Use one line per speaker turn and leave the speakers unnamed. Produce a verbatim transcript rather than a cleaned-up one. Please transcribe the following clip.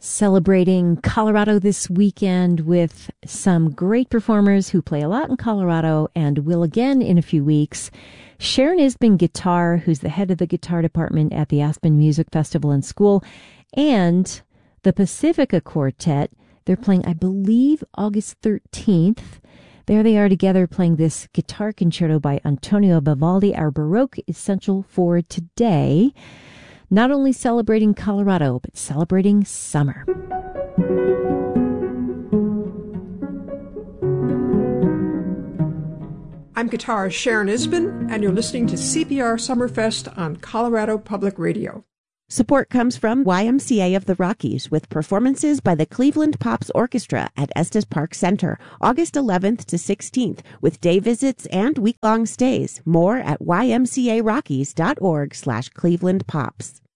celebrating Colorado this weekend with some great performers who play a lot in Colorado and will again in a few weeks. Sharon Isbin Guitar, who's the head of the guitar department at the Aspen Music Festival and School, and the Pacifica Quartet. They're playing, I believe, August thirteenth. There they are together playing this guitar concerto by Antonio Vivaldi, our Baroque essential for today. Not only celebrating Colorado, but celebrating summer.
I'm guitarist Sharon Isbin, and you're listening to C P R Summerfest on Colorado Public Radio.
Support comes from Y M C A of the Rockies with performances by the Cleveland Pops Orchestra at Estes Park Center, August eleventh to sixteenth, with day visits and week-long stays. More at y m c a rockies dot org slash Cleveland Pops.